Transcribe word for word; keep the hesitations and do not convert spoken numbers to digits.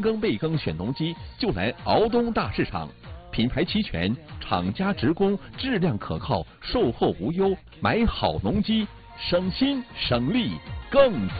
耕备耕选农机就来敖东大市场，品牌齐全，厂家直供，质量可靠，售后无忧，买好农机省心省力更自